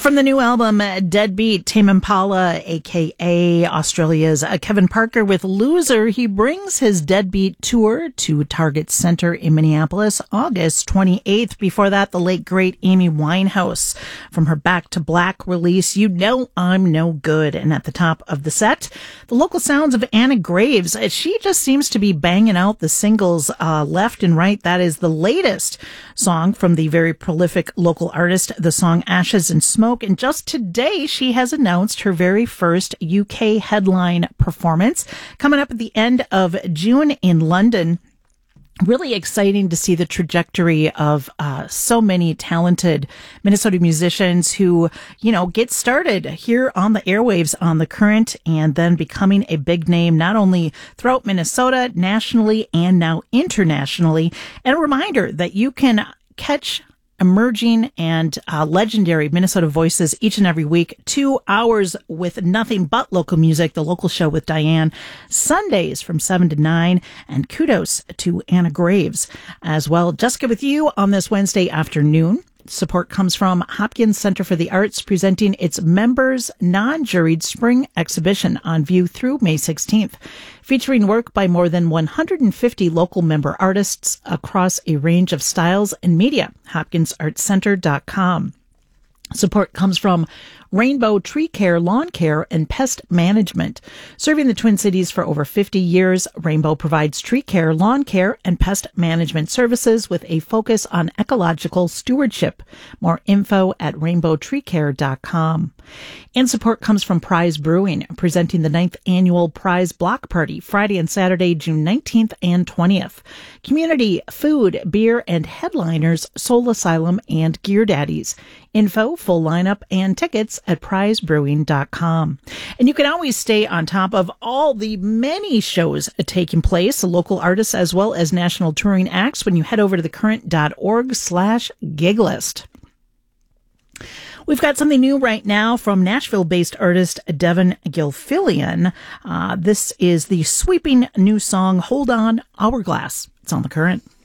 From the new album, Deadbeat, Tame Impala, a.k.a. Australia's Kevin Parker with Loser. He brings his Deadbeat tour to Target Center in Minneapolis, August 28th. Before that, the late, great Amy Winehouse from her Back to Black release, You Know I'm No Good. And at the top of the set, the local sounds of Anna Graves. She just seems to be banging out the singles left and right. That is the latest song from the very prolific local artist, the song Ashes and Smoke. And just today, she has announced her very first UK headline performance coming up at the end of June in London. Really exciting to see the trajectory of so many talented Minnesota musicians who, get started here on the airwaves on The Current and then becoming a big name not only throughout Minnesota, nationally, and now internationally. And a reminder that you can catch emerging and legendary Minnesota voices each and every week. 2 hours with nothing but local music, the local show with Diane, Sundays from 7 to 9. And kudos to Anna Graves as well. Jessica with you on this Wednesday afternoon. Support comes from Hopkins Center for the Arts, presenting its members' non-juried spring exhibition on view through May 16th, featuring work by more than 150 local member artists across a range of styles and media. HopkinsArtsCenter.com. Support comes from Rainbow Tree Care, Lawn Care, and Pest Management. Serving the Twin Cities for over 50 years, Rainbow provides tree care, lawn care, and pest management services with a focus on ecological stewardship. More info at rainbowtreecare.com. And support comes from Prize Brewing, presenting the 9th annual Prize Block Party, Friday and Saturday, June 19th and 20th. Community, food, beer, and headliners, Soul Asylum and Gear Daddies. Info, full lineup, and tickets at prizebrewing.com. And you can always stay on top of all the many shows taking place, local artists as well as national touring acts, when you head over to thecurrent.org/giglist. We've got something new right now from Nashville-based artist Devin Gilfillian. This is the sweeping new song, Hold On, Hourglass. It's on The Current.